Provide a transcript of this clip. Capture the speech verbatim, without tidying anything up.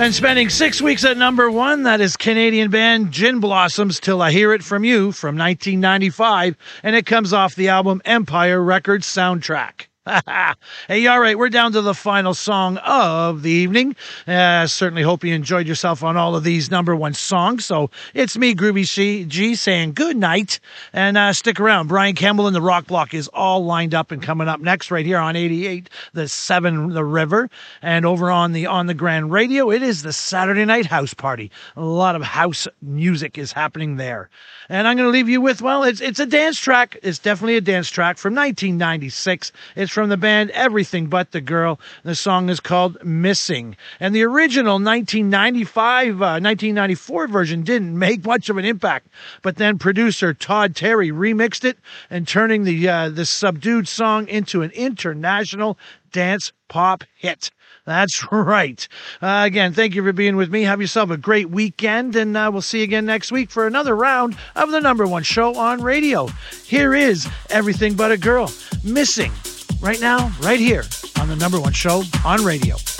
And spending six weeks at number one, that is Canadian band Gin Blossoms, Till I Hear It From You from nineteen ninety-five, and it comes off the album Empire Records soundtrack. Hey, all right, we're down to the final song of the evening. Uh, certainly hope you enjoyed yourself on all of these number one songs. So it's me, Groovy C- G, saying good night, and uh, stick around. Brian Campbell and the Rock Block is all lined up and coming up next right here on eighty-eight, the seven, the River, and over on the On the Grand Radio, it is the Saturday Night House Party. A lot of house music is happening there. And I'm going to leave you with, well, it's it's a dance track. It's definitely a dance track from nineteen ninety-six. It's from the band Everything But the Girl. The song is called Missing. And the original nineteen ninety-five, uh, nineteen ninety-four version didn't make much of an impact. But then producer Todd Terry remixed it and turning the uh, the subdued song into an international dance pop hit. That's right. Uh, again, thank you for being with me. Have yourself a great weekend, and uh, we'll see you again next week for another round of the number one show on radio. Here is Everything But a Girl, Missing, right now, right here on the number one show on radio.